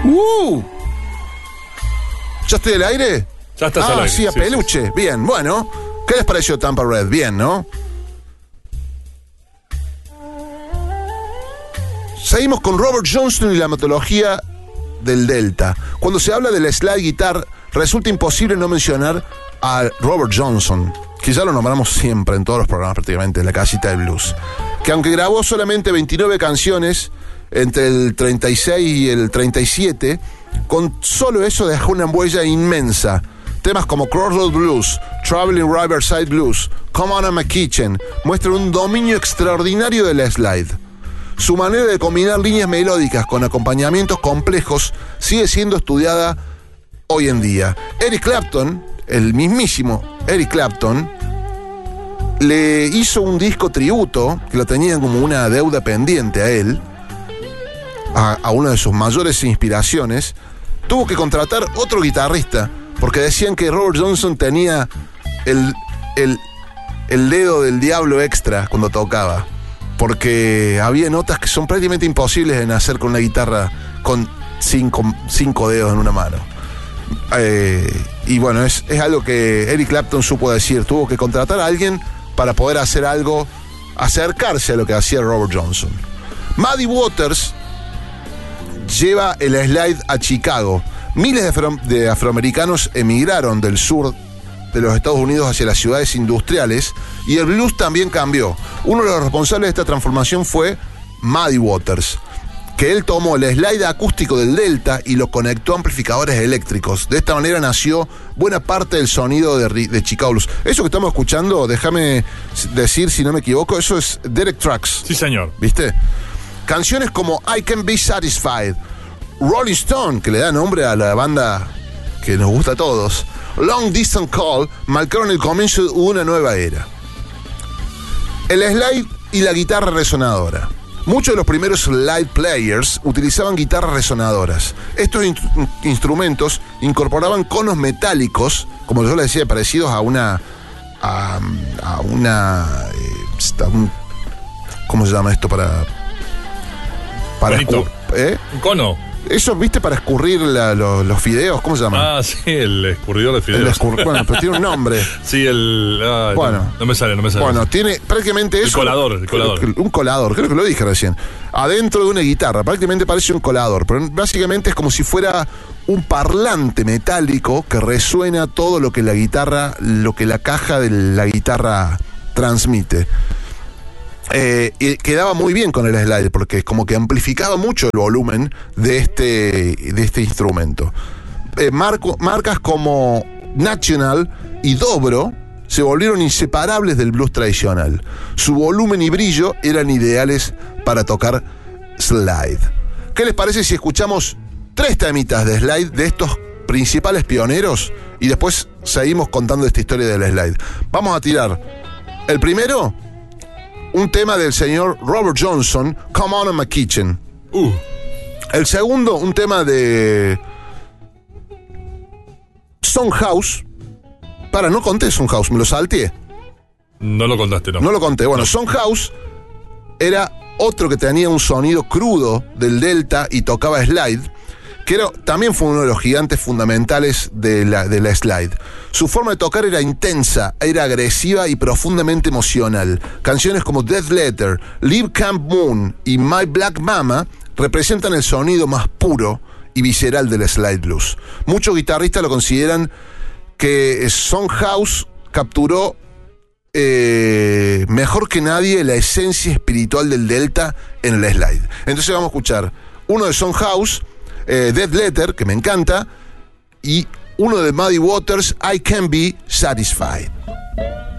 ¿Ya estoy al aire? Ya estás al aire. Sí, a peluche. Sí. Bien, bueno. ¿Qué les pareció Tampa Red? Bien, ¿no? Seguimos con Robert Johnson y la metodología del Delta. Cuando se habla de la slide guitar, resulta imposible no mencionar a Robert Johnson, que ya lo nombramos siempre en todos los programas prácticamente, en la casita del blues, que aunque grabó solamente 29 canciones entre el 36 y el 37, con solo eso dejó una huella inmensa. Temas como Crossroads Blues, Traveling Riverside Blues, Come On in My Kitchen muestran un dominio extraordinario de la slide. Su manera de combinar líneas melódicas con acompañamientos complejos sigue siendo estudiada hoy en día. Eric Clapton, el mismísimo Eric Clapton, le hizo un disco tributo, que lo tenían como una deuda pendiente a él, a una de sus mayores inspiraciones. Tuvo que contratar otro guitarrista, porque decían que Robert Johnson tenía el dedo del diablo extra cuando tocaba, porque había notas que son prácticamente imposibles de hacer con una guitarra con cinco dedos en una mano. Y bueno, es algo que Eric Clapton supo decir. Tuvo que contratar a alguien para poder hacer algo, acercarse a lo que hacía Robert Johnson. Muddy Waters lleva el slide a Chicago. Miles de afroamericanos emigraron del sur de los Estados Unidos hacia las ciudades industriales y el blues también cambió. Uno de los responsables de esta transformación fue Muddy Waters, que él tomó el slide acústico del Delta y lo conectó a amplificadores eléctricos. De esta manera nació buena parte del sonido de Chicago Blues. Eso que estamos escuchando, déjame decir si no me equivoco, eso es Derek Trucks. Sí, señor. ¿Viste? Canciones como I Can Be Satisfied, Rolling Stone, que le da nombre a la banda que nos gusta a todos, Long Distance Call, marcaron el comienzo de una nueva era. El slide y la guitarra resonadora. Muchos de los primeros slide players utilizaban guitarras resonadoras. Estos instrumentos incorporaban conos metálicos, como yo les decía, parecidos a una ¿cómo se llama esto? Para un cono. Eso, ¿viste? Para escurrir los fideos, ¿cómo se llama? Sí, el escurridor de fideos. Bueno, pero tiene un nombre. Sí, bueno. No me sale. Bueno, tiene prácticamente eso. El colador. Un colador, creo que lo dije recién. Adentro de una guitarra, prácticamente parece un colador, pero básicamente es como si fuera un parlante metálico que resuena todo lo que la caja de la guitarra transmite. Y quedaba muy bien con el slide porque como que amplificaba mucho el volumen de este instrumento. Marcas como National y Dobro se volvieron inseparables del blues tradicional. Su volumen y brillo eran ideales para tocar slide. ¿Qué les parece si escuchamos 3 temitas de slide de estos principales pioneros y después seguimos contando esta historia del slide? Vamos a tirar el primero, un tema del señor Robert Johnson, Come On in My Kitchen. El segundo, un tema de Stonehouse. No conté Stonehouse, me lo salteé. No lo contaste, no. No lo conté. Bueno, no. Stonehouse era otro que tenía un sonido crudo del Delta y tocaba slide, que también fue uno de los gigantes fundamentales de la slide. Su forma de tocar era intensa, era agresiva y profundamente emocional. Canciones como Death Letter, Leave Camp Moon y My Black Mama representan el sonido más puro y visceral del slide blues. Muchos guitarristas lo consideran que Stonehouse capturó mejor que nadie la esencia espiritual del Delta en el slide. Entonces vamos a escuchar uno de Stonehouse, Death Letter, que me encanta, y uno de Muddy Waters, I Can Be Satisfied.